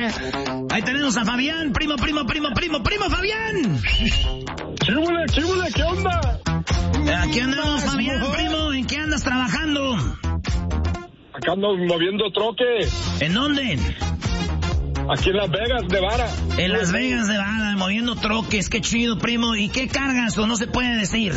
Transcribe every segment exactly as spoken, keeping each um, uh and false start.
Ahí tenemos a Fabián, primo, primo, primo, primo, primo, Fabián. Chíbule, chíbule, ¿qué onda? Aquí andamos, Fabián, primo, ¿en qué andas trabajando? Acá ando moviendo troque. ¿En dónde? Aquí en Las Vegas, Nevada. En Las Vegas, Nevada, moviendo troques, qué chido, primo. ¿Y qué cargas o no se puede decir?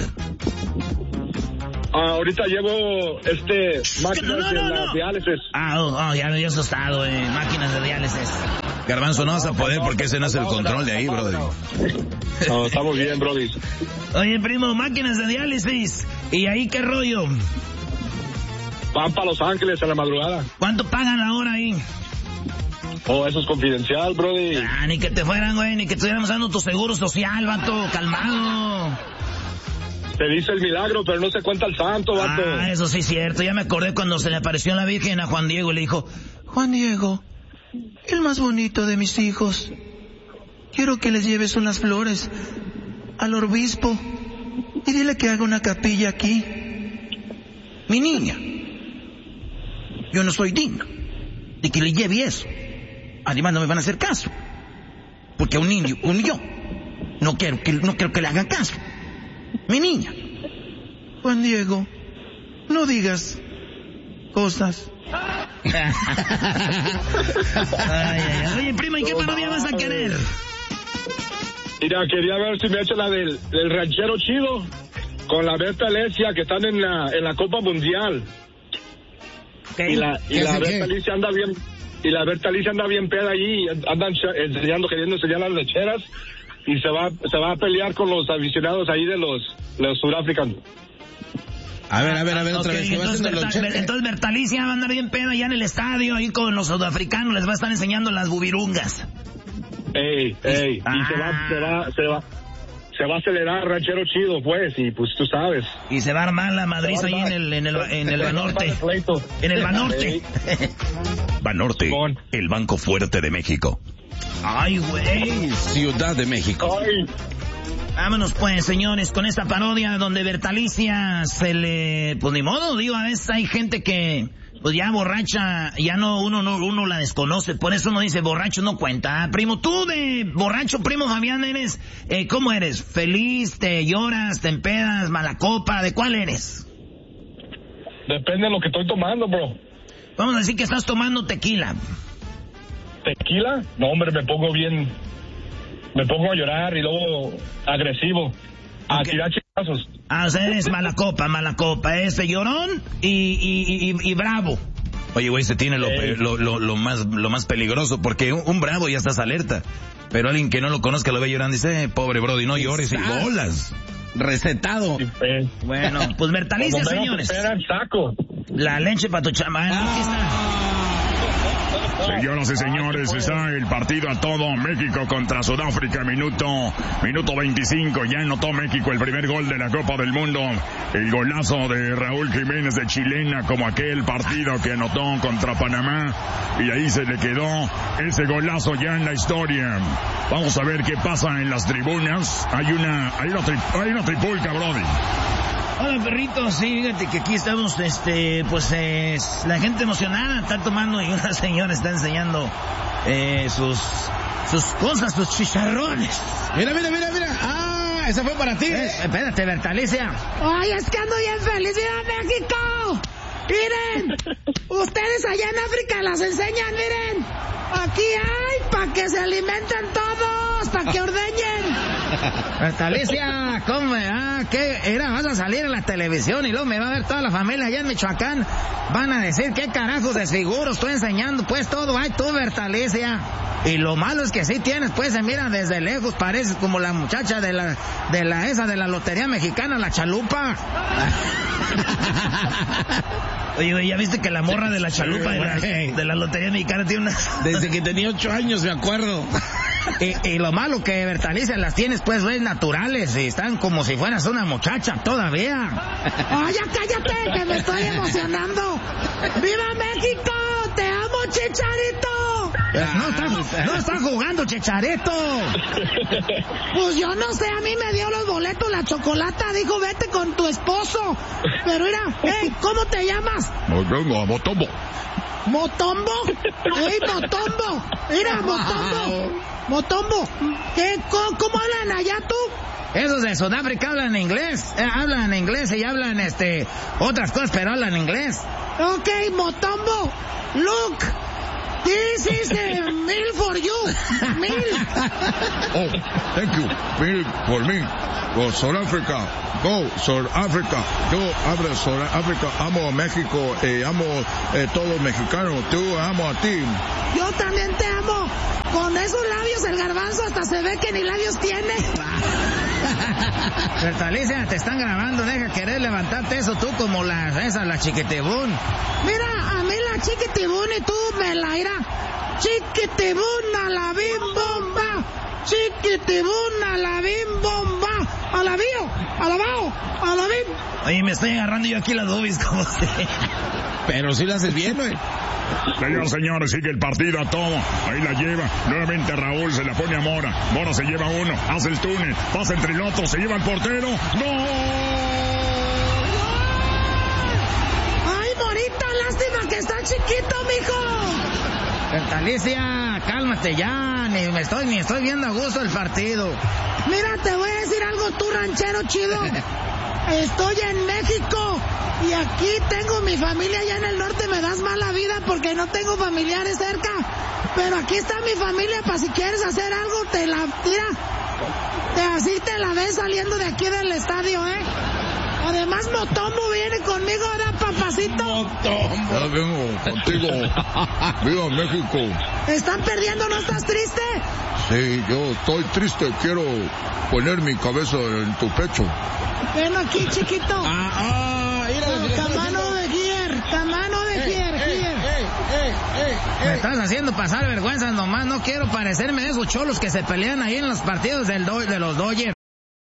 Ah, ahorita llevo, este, máquinas no, no, de no, la no. diálisis. Ah, oh, oh, ya me había asustado, eh, máquinas de diálisis. Garbanzo, no vas a poder porque ese no es el control de ahí, brother. No, estamos bien, brody. Oye, primo, máquinas de diálisis. ¿Y ahí qué rollo? Van para Los Ángeles a la madrugada. ¿Cuánto pagan la hora ahí? Oh, eso es confidencial, brody. Ah, ni que te fueran, güey, ni que estuviéramos dando tu seguro social, vato, calmado. Se dice el milagro, pero no se cuenta el santo, vato. Ah, eso sí es cierto. Ya me acordé cuando se le apareció la Virgen a Juan Diego y le dijo, Juan Diego, el más bonito de mis hijos, quiero que les lleves unas flores al obispo y dile que haga una capilla aquí. Mi niña, yo no soy digno de que le lleve eso. Además no me van a hacer caso, porque a un niño, un yo, no quiero que, no quiero que le hagan caso. Mi niña. Juan Diego, no digas cosas. ay, ay, ay. Oye, primo, ¿y qué parodia vas a querer? Mira, quería ver si me echa la del, del ranchero chido con la Berta Alicia, que están en la, en la Copa Mundial. Okay. Y la, y la Berta Alicia anda bien, y la Berta Alicia anda bien peda allí, andan enseñando, queriendo enseñar las lecheras. Y se va se va a pelear con los aficionados ahí de los, los surafricanos. A ver, a ver, a ver, otra okay, vez. Entonces, Berta, Ber, entonces Bertalicia va a andar bien peda allá en el estadio, ahí con los sudafricanos, les va a estar enseñando las bubirungas. Ey, ey, ah. y se va, se va, se va, se va a acelerar ranchero chido, pues, y pues tú sabes. Y se va a armar la madriza ahí en el, en el, en el Banorte. En el Banorte. Banorte, el banco fuerte de México. Ay, güey. Ciudad de México. Ay. Vámonos pues, señores, con esta parodia donde Bertalicia se le... Pues ni modo, digo, a veces hay gente que... Pues ya borracha, ya no, uno no, uno la desconoce, por eso uno dice borracho no cuenta. Primo, tú de borracho, primo Fabián, eres, eh, ¿cómo eres? ¿Feliz, te lloras, te empedas, mala copa? ¿De cuál eres? Depende de lo que estoy tomando, bro. Vamos a decir que estás tomando tequila. ¿Tequila? No, hombre, me pongo bien, me pongo a llorar y luego agresivo, a okay. tirar chingazos. Ah, o sea, eres mala copa, mala copa, este llorón y, y, y, y bravo. Oye, güey, se tiene lo, eh. lo, lo, lo más lo más peligroso, porque un, un bravo ya estás alerta, pero alguien que no lo conozca lo ve llorando y dice, eh, pobre brody, no llores y bolas. Recetado. Sí, pues. Bueno, pues Bertalicia, señores. Saco. La leche para tu chama. Aquí está. Señoras y señores, está el partido a todo. México contra Sudáfrica, minuto minuto veinticinco. Ya anotó México el primer gol de la Copa del Mundo. El golazo de Raúl Jiménez de chilena, como aquel partido que anotó contra Panamá. Y ahí se le quedó ese golazo ya en la historia. Vamos a ver qué pasa en las tribunas. Hay una, hay una, tri, hay una tripulca, brody. Hola, perritos, sí, fíjate que aquí estamos, este, pues, eh, la gente emocionada está tomando y una señora está enseñando eh, sus sus cosas, sus chicharrones. Mira, mira, mira, mira. Ah, esa fue para ti. Eh, espérate, Bertalicia. Ay, es que ando bien feliz. ¡Viva México! Miren, ustedes allá en África las enseñan, miren. Aquí hay para que se alimenten todos, para que ordeñen. Bertalicia, ¿cómo? Ah, ¿qué? Era, vas a salir en la televisión y luego me va a ver toda la familia allá en Michoacán. Van a decir, ¿qué carajos desfiguro? Estoy enseñando, pues, todo. Ay, tú, Bertalicia. Y lo malo es que sí tienes, pues, se mira desde lejos, pareces como la muchacha de la, de la, esa de la Lotería Mexicana, la Chalupa. Oye, güey, ¿ya viste que la morra de la Chalupa de la, de la Lotería Mexicana tiene unas... Desde que tenía ocho años, me acuerdo. Y, y lo malo que, Bertalicia, las tienes, pues, güey, naturales, y están como si fueras una muchacha todavía. ¡Ay, ya cállate, que me estoy emocionando! ¡Viva México! ¡Te amo, Chicharito! No está, no está jugando, Chicharito. Pues yo no sé, a mí me dio los boletos la chocolata, dijo vete con tu esposo. Pero mira, hey, ¿cómo te llamas? Motombo, Motombo. ¿Motombo? ¡Ey, Motombo! Mira, Motombo. Motombo, ¿qué, cómo, ¿cómo hablan allá tú? Esos de Sudáfrica hablan inglés, eh, hablan inglés y hablan este otras cosas, pero hablan inglés. Ok, Motombo, look, this is a meal for you, meal. Oh, thank you, meal for me. Go South Africa, go South Africa. Yo hablo South Africa, amo a México, eh, amo eh, todos mexicanos, tú amo a ti. Yo también te amo. Con esos labios el garbanzo hasta se ve que ni labios tiene. Bertalicia, te están grabando, deja querer levantarte eso tú como la esa, la Chiquitibún. Mira, a mí la Chiquitibún y tú me la irá. Chiquitibún a la bim bomba. Chiquitibún a la bim bomba. A la bio, a la bao, a la bim. Oye, me estoy agarrando yo aquí las boobies como si... Pero si lo haces bien, güey. Señor, señores, sigue el partido a todo. Ahí la lleva. Nuevamente Raúl se la pone a Mora. Mora se lleva uno. Hace el túnel. Pasa entre el otro. Se lleva el portero. ¡No! ¡Ay, Morita! Lástima que está chiquito, mijo. Bertalicia, cálmate ya. Ni me estoy, ni estoy viendo a gusto el partido. Mira, te voy a decir algo, tú ranchero chido. Estoy en México. Y aquí tengo mi familia allá en el norte, me das mala vida porque no tengo familiares cerca. Pero aquí está mi familia para si quieres hacer algo, te la tira. Te, así te la ves saliendo de aquí del estadio, ¿eh? Además, Motombo viene conmigo, ¿verdad, papacito? Motombo. Ya vengo contigo. ¡Viva México! ¿Están perdiendo? ¿No estás triste? Sí, yo estoy triste. Quiero poner mi cabeza en tu pecho. Ven aquí, chiquito. Ah, ah. Camano de Gier, camano de Gier, Gier. Me estás haciendo pasar vergüenza nomás, no quiero parecerme de esos cholos que se pelean ahí en los partidos del do- de los Dodgers.